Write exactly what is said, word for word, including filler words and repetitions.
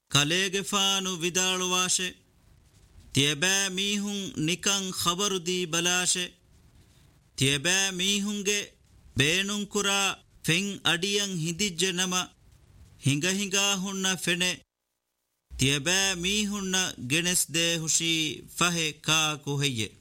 ಕಲೆಗೆಫಾನು ವಿದಾಳುವಾಶೆ ತಿಯಬෑ ಮೀಹುಂ ನಿಕಂ ಖಬರುದಿ ಬಲಾಶೆ ತಿಯಬෑ ಮೀಹುಂಗೆ ಬೇನುಂ ಕುರಾ ಫೆಂ ಅಡಿಯಂ ಹಿಂದಿಜ್ಜೆ ನಮ ಹಿಂಗ ಹಿಂಗಾ ಹುಣ್ಣ ಫೆನೆ ತಿಯಬෑ ಮೀಹುಣ್ಣ ಗೆಣೆಸ್ ದೇ ಹುಷಿ ಫಹೆ ಕಾ ಕುಹಯ್ಯೆ